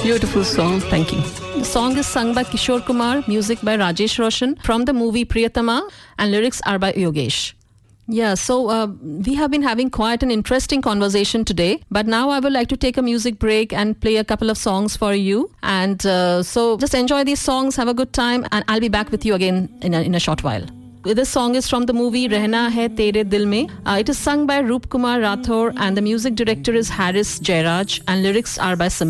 Beautiful song. Thank you. The song is sung by Kishore Kumar, music by Rajesh Roshan from the movie Priyatama, and lyrics are by Yogesh. Yeah, so we have been having quite an interesting conversation today, but now I would like to take a music break and play a couple of songs for you. And so just enjoy these songs, have a good time, and I'll be back with you again in a short while. This song is from the movie Rehna Hai Tere Dil Mein. It is sung by Roop Kumar Rathore and the music director is Haris Jairaj and lyrics are by Samir.